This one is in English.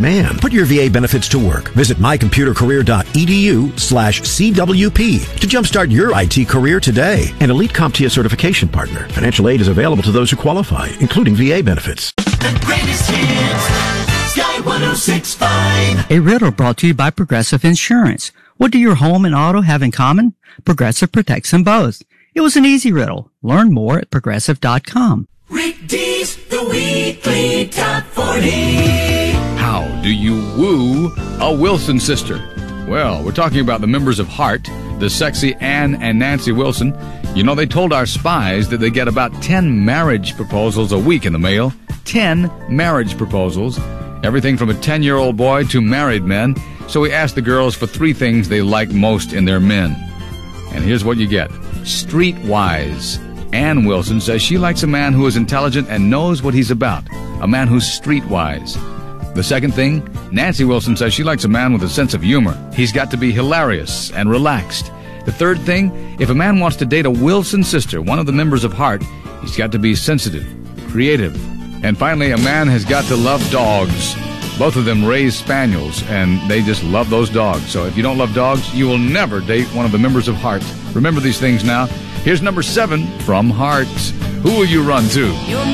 man. Put your VA benefits to work. Visit mycomputercareer.edu/CWP to jumpstart your IT career today. An elite CompTIA certification partner. Financial aid is available to those who qualify, including VA benefits. The greatest hits, Sky 106.5. A riddle brought to you by Progressive Insurance. What do your home and auto have in common? Progressive protects them both. It was an easy riddle. Learn more at Progressive.com. Rick D's The Weekly Top 40. How do you woo a Wilson sister? Well, we're talking about the members of Heart, the sexy Ann and Nancy Wilson. You know, they told our spies that they get about 10 marriage proposals a week in the mail. 10 marriage proposals. Everything from a 10-year-old boy to married men. So we asked the girls for 3 things they like most in their men. And here's what you get. Streetwise. Ann Wilson says she likes a man who is intelligent and knows what he's about. A man who's streetwise. The second thing, Nancy Wilson says she likes a man with a sense of humor. He's got to be hilarious and relaxed. The third thing, if a man wants to date a Wilson sister, one of the members of Heart, he's got to be sensitive, creative. And finally, a man has got to love dogs. Both of them raise spaniels, and they just love those dogs. So if you don't love dogs, you will never date one of the members of Heart. Remember these things now. Here's number 7 from Heart. Who will you run to?